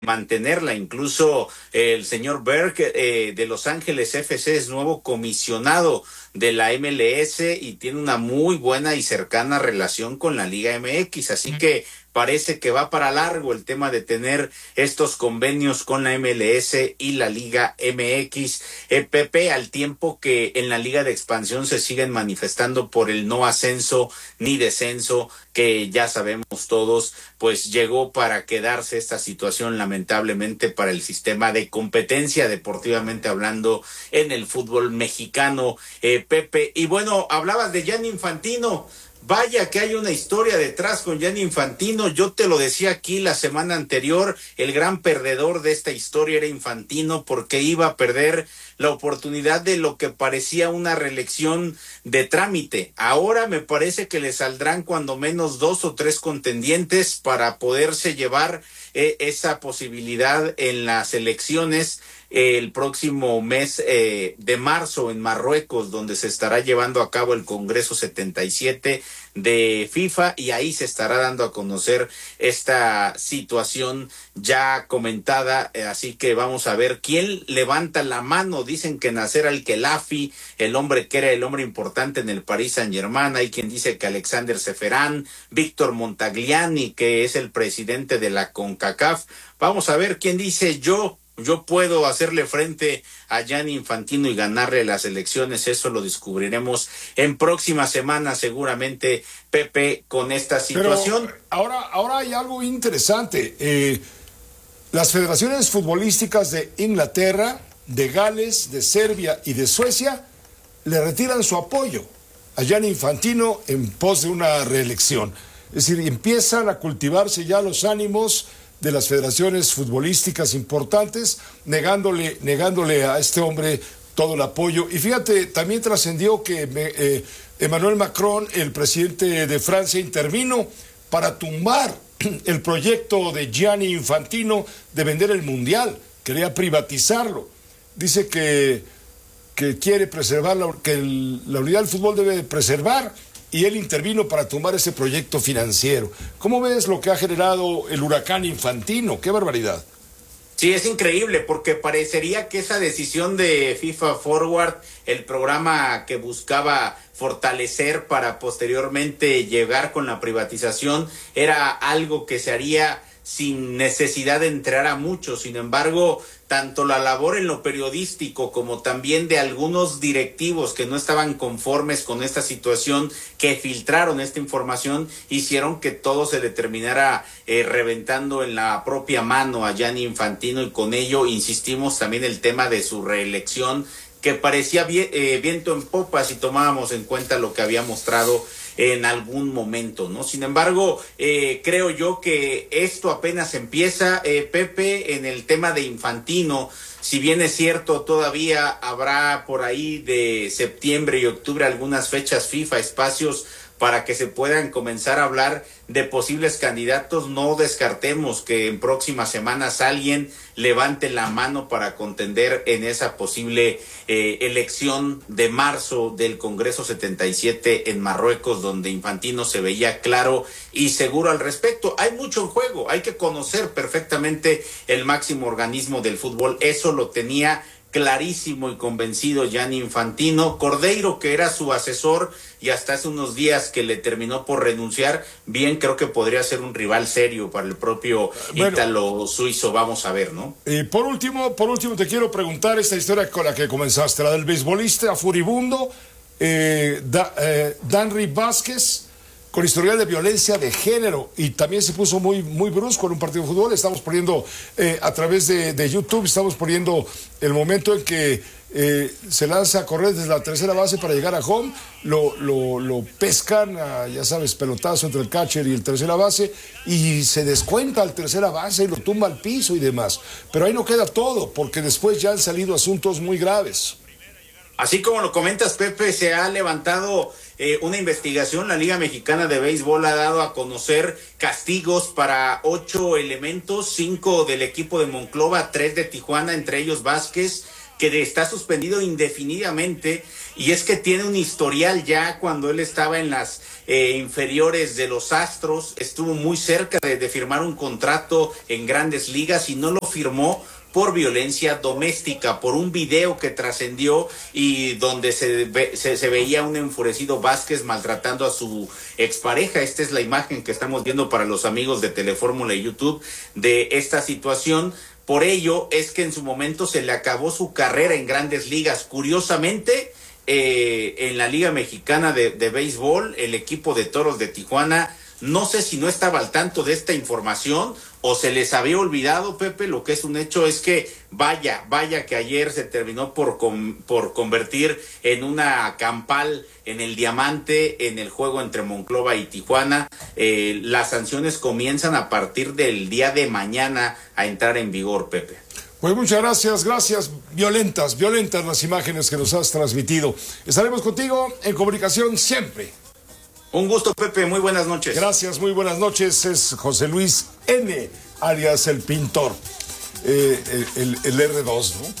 mantenerla. Incluso el señor Berg de Los Ángeles FC es nuevo comisionado de la MLS y tiene una muy buena y cercana relación con la Liga MX, así que parece que va para largo el tema de tener estos convenios con la MLS y la Liga MX, Pepe, al tiempo que en la Liga de Expansión se siguen manifestando por el no ascenso ni descenso, que ya sabemos todos, pues llegó para quedarse esta situación lamentablemente para el sistema de competencia deportivamente hablando en el fútbol mexicano, Pepe. Y bueno, hablabas de Gianni Infantino. Vaya que hay una historia detrás con Gianni Infantino. Yo te lo decía aquí la semana anterior, el gran perdedor de esta historia era Infantino porque iba a perder la oportunidad de lo que parecía una reelección de trámite. Ahora me parece que le saldrán cuando menos 2 o 3 contendientes para poderse llevar esa posibilidad en las elecciones el próximo mes de marzo en Marruecos, donde se estará llevando a cabo el Congreso 77 de FIFA, y ahí se estará dando a conocer esta situación ya comentada, así que vamos a ver quién levanta la mano. Dicen que Nasser Al-Khelaifi, el hombre que era el hombre importante en el Paris Saint-Germain, hay quien dice que Alexander Ceferán, Víctor Montagliani, que es el presidente de la CONCACAF. Vamos a ver quién dice yo puedo hacerle frente a Gianni Infantino y ganarle las elecciones. Eso lo descubriremos en próximas semanas seguramente, Pepe, con esta situación. Pero ahora hay algo interesante. Las federaciones futbolísticas de Inglaterra, de Gales, de Serbia y de Suecia le retiran su apoyo a Gianni Infantino en pos de una reelección. Es decir, empiezan a cultivarse ya los ánimos de las federaciones futbolísticas importantes, negándole a este hombre todo el apoyo. Y fíjate, también trascendió que Emmanuel Macron, el presidente de Francia, intervino para tumbar el proyecto de Gianni Infantino de vender el Mundial. Quería privatizarlo. Dice que quiere preservar, la unidad del fútbol debe preservar, y él intervino para tumbar ese proyecto financiero. ¿Cómo ves lo que ha generado el huracán Infantino? ¡Qué barbaridad! Sí, es increíble porque parecería que esa decisión de FIFA Forward, el programa que buscaba fortalecer para posteriormente llegar con la privatización, era algo que se haría sin necesidad de entrar a muchos. Sin embargo, tanto la labor en lo periodístico como también de algunos directivos que no estaban conformes con esta situación, que filtraron esta información, hicieron que todo se determinara reventando en la propia mano a Gianni Infantino, y con ello insistimos también el tema de su reelección, que parecía viento en popa si tomábamos en cuenta lo que había mostrado en algún momento, ¿no? Sin embargo, creo yo que esto apenas empieza, Pepe, en el tema de Infantino. Si bien es cierto, todavía habrá por ahí de septiembre y octubre algunas fechas FIFA, espacios para que se puedan comenzar a hablar de posibles candidatos. No descartemos que en próximas semanas alguien levante la mano para contender en esa posible elección de marzo del Congreso 77 en Marruecos, donde Infantino se veía claro y seguro al respecto. Hay mucho en juego, hay que conocer perfectamente el máximo organismo del fútbol. Eso lo tenía clarísimo y convencido Gianni Infantino. Cordeiro, que era su asesor y hasta hace unos días que le terminó por renunciar, bien, creo que podría ser un rival serio para el propio ítalo suizo. Vamos a ver, ¿no? Por último te quiero preguntar esta historia con la que comenzaste, la del beisbolista furibundo Danry Vázquez, con historial de violencia de género, y también se puso muy brusco en un partido de fútbol. Estamos poniendo a través de YouTube, estamos poniendo el momento en que se lanza a correr desde la tercera base para llegar a home, lo pescan, ya sabes, pelotazo entre el catcher y el tercera base, y se descuenta al tercera base y lo tumba al piso y demás. Pero ahí no queda todo, porque después ya han salido asuntos muy graves. Así como lo comentas, Pepe, se ha levantado una investigación. La Liga Mexicana de Béisbol ha dado a conocer castigos para 8 elementos, 5 del equipo de Monclova, 3 de Tijuana, entre ellos Vázquez. que está suspendido indefinidamente, y es que tiene un historial ya cuando él estaba en las inferiores de los Astros, estuvo muy cerca de firmar un contrato en Grandes Ligas y no lo firmó por violencia doméstica, por un video que trascendió y donde se veía un enfurecido Vázquez maltratando a su expareja. Esta es la imagen que estamos viendo para los amigos de Telefórmula y YouTube de esta situación. Por ello es que en su momento se le acabó su carrera en Grandes Ligas. Curiosamente, en la Liga Mexicana de Béisbol, el equipo de Toros de Tijuana, no sé si no estaba al tanto de esta información o se les había olvidado, Pepe. Lo que es un hecho es que vaya que ayer se terminó por convertir en una campal en el diamante en el juego entre Monclova y Tijuana. Las sanciones comienzan a partir del día de mañana a entrar en vigor, Pepe. Pues muchas gracias. Violentas las imágenes que nos has transmitido. Estaremos contigo en comunicación siempre. Un gusto, Pepe, muy buenas noches. Gracias, muy buenas noches. Es José Luis N., alias el pintor. El R2, ¿no?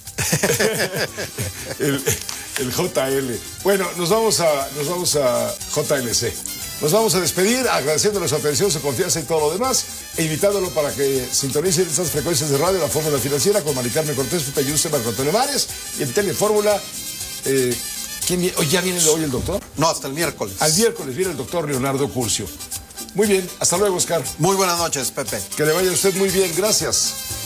el JL. Bueno, nos vamos a JLC. Nos vamos a despedir agradeciéndole su atención, su confianza y todo lo demás, e invitándolo para que sintonicen estas frecuencias de radio, la Fórmula Financiera, con Mari Carmen Cortés, Pepe Yuste, Marco Antonio Mares, y en Telefórmula. ¿Ya viene hoy el doctor? No, hasta el miércoles. Al miércoles viene el doctor Leonardo Curcio. Muy bien, hasta luego, Oscar. Muy buenas noches, Pepe. Que le vaya a usted muy bien, gracias.